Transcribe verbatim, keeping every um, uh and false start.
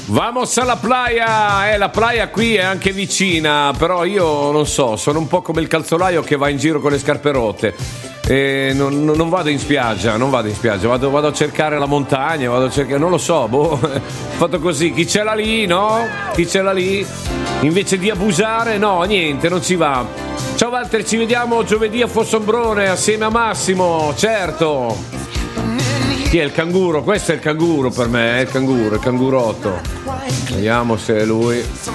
Vamos alla playa, eh, la playa qui è anche vicina, però io non so, sono un po' come il calzolaio che va in giro con le scarpe rotte. E non, non vado in spiaggia, non vado in spiaggia, vado, vado a cercare la montagna, vado a cercare, non lo so, boh, fatto così, chi ce l'ha lì, no? Chi ce l'ha lì? Invece di abusare, no, niente, non ci va. Ciao Walter, ci vediamo giovedì a Fossombrone assieme a Massimo, certo. Chi è il canguro? Questo è il canguro per me, è il canguro, il cangurotto. Vediamo se è lui.